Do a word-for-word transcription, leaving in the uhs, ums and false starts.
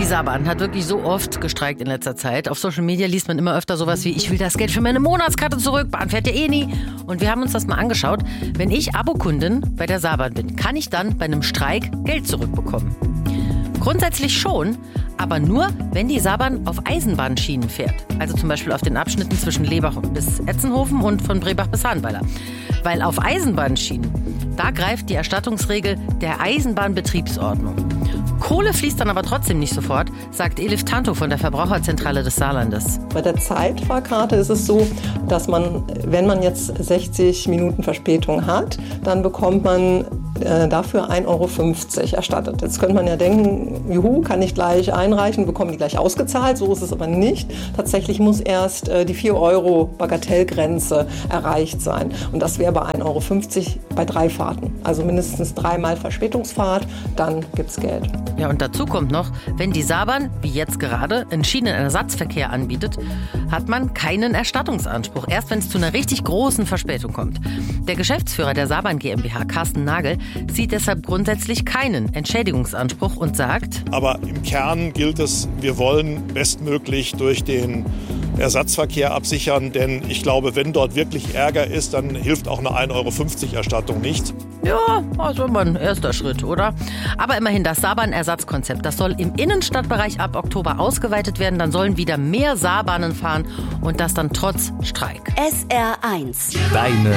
Die Saarbahn hat wirklich so oft gestreikt in letzter Zeit. Auf Social Media liest man immer öfter sowas wie: Ich will das Geld für meine Monatskarte zurück, Bahn fährt ja eh nie. Und wir haben uns das mal angeschaut. Wenn ich Abokundin bei der Saarbahn bin, kann ich dann bei einem Streik Geld zurückbekommen? Grundsätzlich schon, aber nur, wenn die Saarbahn auf Eisenbahnschienen fährt. Also zum Beispiel auf den Abschnitten zwischen Lebach bis Etzenhofen und von Brebach bis Hahnweiler. Weil auf Eisenbahnschienen, da greift die Erstattungsregel der Eisenbahnbetriebsordnung. Kohle fließt dann aber trotzdem nicht sofort, sagt Elif Tanto von der Verbraucherzentrale des Saarlandes. Bei der Zeitfahrkarte ist es so, dass man, wenn man jetzt sechzig Minuten Verspätung hat, dann bekommt man äh, dafür ein Euro fünfzig erstattet. Jetzt könnte man ja denken, juhu, kann ich gleich einreichen, bekommen die gleich ausgezahlt. So ist es aber nicht. Tatsächlich muss erst äh, die vier Euro Bagatellgrenze erreicht sein. Und das wäre bei ein Euro fünfzig bei drei Fahrten. Also mindestens dreimal Verspätungsfahrt, dann gibt's Geld. Ja, und dazu kommt noch, wenn die Saarbahn, wie jetzt gerade, einen Schienenersatzverkehr anbietet, hat man keinen Erstattungsanspruch. Erst wenn es zu einer richtig großen Verspätung kommt. Der Geschäftsführer der Saarbahn GmbH, Carsten Nagel, sieht deshalb grundsätzlich keinen Entschädigungsanspruch und sagt: Aber im Kern gilt es, wir wollen bestmöglich durch den Ersatzverkehr absichern, denn ich glaube, wenn dort wirklich Ärger ist, dann hilft auch eine ein Euro fünfzig Erstattung nicht. Ja, also mal ein erster Schritt, oder? Aber immerhin, das Saarbahn-Ersatzkonzept, das soll im Innenstadtbereich ab Oktober ausgeweitet werden. Dann sollen wieder mehr Saarbahnen fahren und das dann trotz Streik. S R eins. Deine